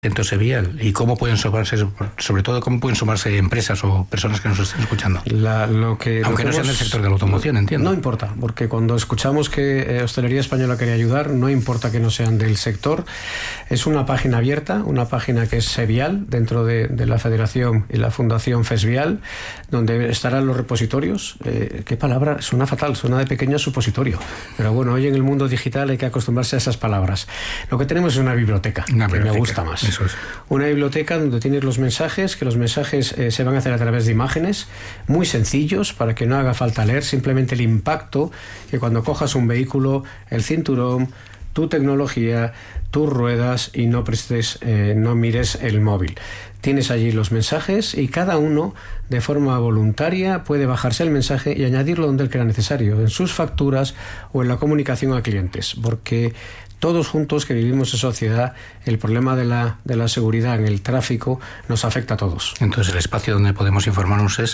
Atento Sevial, y cómo pueden sumarse, sobre todo cómo pueden sumarse empresas o personas que nos estén escuchando. Aunque no sean del sector de la automoción, entiendo. No importa, porque cuando escuchamos que Hostelería Española quería ayudar, no importa que no sean del sector. Es una página abierta, una página que es Sevial, dentro de la Federación y la Fundación FESVIAL, donde estarán los repositorios. ¿Qué palabra? Suena fatal, suena de pequeño supositorio. Pero bueno, hoy en el mundo digital hay que acostumbrarse a esas palabras. Lo que tenemos es una biblioteca, que me gusta más. Eso es. Una biblioteca donde tienes los mensajes, que los mensajes se van a hacer a través de imágenes muy sencillos, para que no haga falta leer, simplemente el impacto, que cuando cojas un vehículo, el cinturón, tu tecnología, tus ruedas, y no mires el móvil. Tienes allí los mensajes y cada uno, de forma voluntaria, puede bajarse el mensaje y añadirlo donde él crea necesario, en sus facturas o en la comunicación a clientes, porque todos juntos que vivimos en sociedad, el problema de la seguridad en el tráfico nos afecta a todos. Entonces el espacio donde podemos informarnos es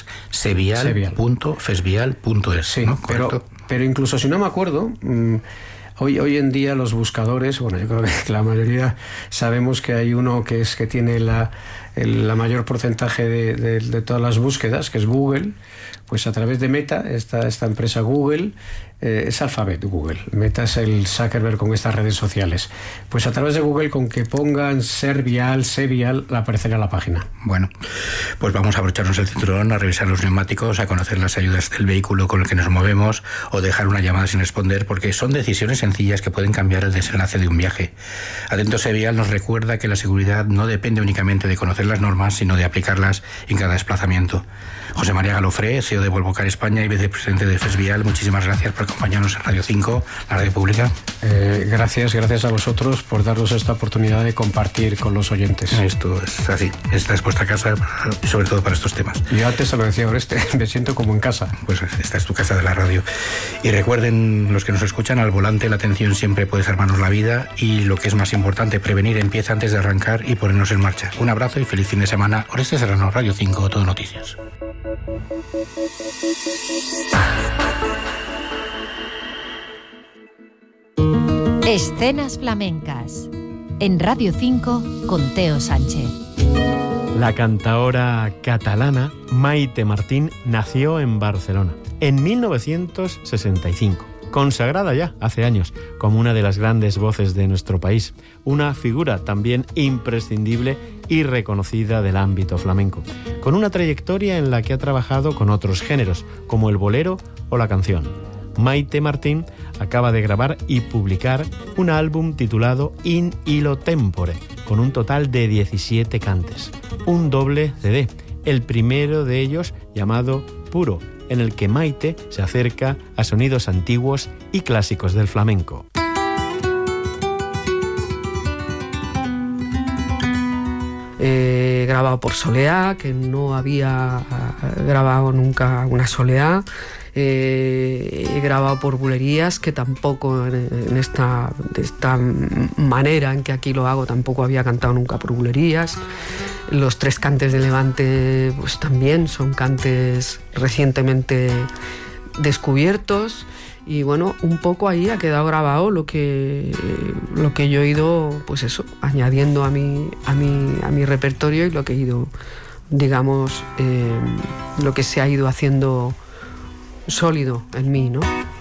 sevial.fesvial.es. Sí, ¿no? pero incluso si no me acuerdo, hoy en día los buscadores, bueno, yo creo que la mayoría sabemos que hay uno que tiene la mayor porcentaje de todas las búsquedas, que es Google. Pues a través de Meta, esta empresa Google, es Alphabet Google. Meta es el Zuckerberg con estas redes sociales. Pues a través de Google, con que pongan Sevial, aparecerá la página. Bueno, pues vamos a abrocharnos el cinturón, a revisar los neumáticos, a conocer las ayudas del vehículo con el que nos movemos, o dejar una llamada sin responder, porque son decisiones sencillas que pueden cambiar el desenlace de un viaje. Atento Sevial nos recuerda que la seguridad no depende únicamente de conocer las normas, sino de aplicarlas en cada desplazamiento. José María Galofré, CEO de Volvo Car España y vicepresidente de FESVIAL, muchísimas gracias por acompañarnos en Radio 5, la radio pública. Gracias a vosotros por darnos esta oportunidad de compartir con los oyentes. Esto es así, esta es vuestra casa, y sobre todo para estos temas. Yo antes se lo decía, Oreste, me siento como en casa. Pues esta es tu casa de la radio. Y recuerden, los que nos escuchan, al volante la atención siempre puede salvarnos la vida, y lo que es más importante, prevenir empieza antes de arrancar y ponernos en marcha. Un abrazo y feliz fin de semana. Oreste Serrano, Radio 5, Todo Noticias. Escenas flamencas en Radio 5 con Teo Sánchez. La cantaora catalana Maite Martín nació en Barcelona en 1965, consagrada ya hace años como una de las grandes voces de nuestro país, una figura también imprescindible y reconocida del ámbito flamenco, con una trayectoria en la que ha trabajado con otros géneros, como el bolero o la canción. Maite Martín acaba de grabar y publicar un álbum titulado In Illo Tempore, con un total de 17 cantes, un doble CD, el primero de ellos llamado Puro, en el que Maite se acerca a sonidos antiguos y clásicos del flamenco. He grabado por Soleá, que no había grabado nunca una Soleá. He grabado por Bulerías, que tampoco de esta manera en que aquí lo hago, tampoco había cantado nunca por Bulerías. Los 3 cantes de Levante pues también son cantes recientemente descubiertos. Y bueno, un poco ahí ha quedado grabado lo que yo he ido, pues eso, añadiendo a mi repertorio, y lo que he ido, digamos, lo que se ha ido haciendo sólido en mí, ¿no?